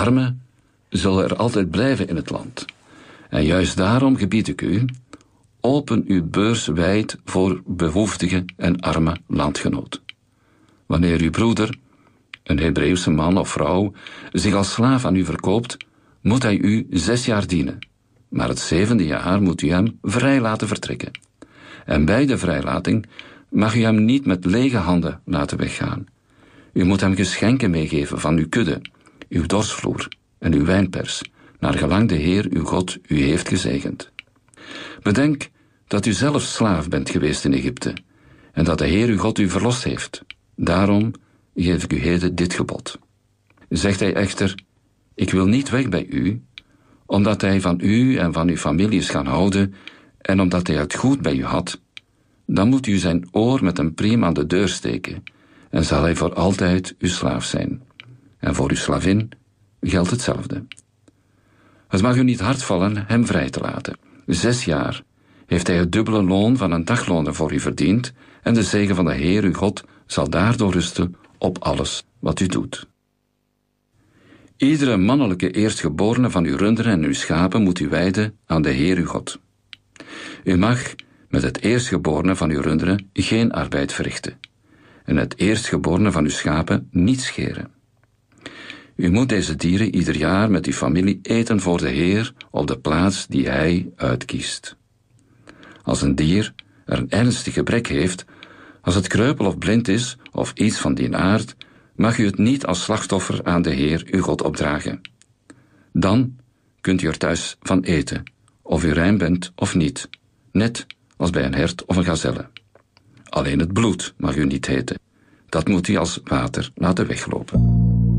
armen zullen er altijd blijven in het land. En juist daarom gebied ik u, open uw beurs wijd voor behoeftige en arme landgenoot. Wanneer uw broeder, een Hebreeuwse man of vrouw, zich als slaaf aan u verkoopt, moet hij u 6 jaar dienen. Maar het 7e jaar moet u hem vrij laten vertrekken. En bij de vrijlating mag u hem niet met lege handen laten weggaan. U moet hem geschenken meegeven van uw kudde, uw dorsvloer en uw wijnpers, naar gelang de Heer uw God u heeft gezegend. Bedenk dat u zelf slaaf bent geweest in Egypte en dat de Heer uw God u verlost heeft. Daarom geef ik u heden dit gebod. Zegt hij echter, ik wil niet weg bij u, omdat hij van u en van uw familie is gaan houden en omdat hij het goed bij u had, dan moet u zijn oor met een priem aan de deur steken en zal hij voor altijd uw slaaf zijn. En voor uw slavin geldt hetzelfde. Het mag u niet hard vallen hem vrij te laten. 6 jaar heeft hij het dubbele loon van een dagloner voor u verdiend en de zegen van de Heer uw God zal daardoor rusten op alles wat u doet. Iedere mannelijke eerstgeborene van uw runderen en uw schapen moet u wijden aan de Heer uw God. U mag met het eerstgeborene van uw runderen geen arbeid verrichten en het eerstgeborene van uw schapen niet scheren. U moet deze dieren ieder jaar met uw familie eten voor de Heer op de plaats die hij uitkiest. Als een dier er een ernstig gebrek heeft, als het kreupel of blind is of iets van die aard, mag u het niet als slachtoffer aan de Heer uw God opdragen. Dan kunt u er thuis van eten, of u rein bent of niet, net als bij een hert of een gazelle. Alleen het bloed mag u niet eten. Dat moet u als water laten weglopen.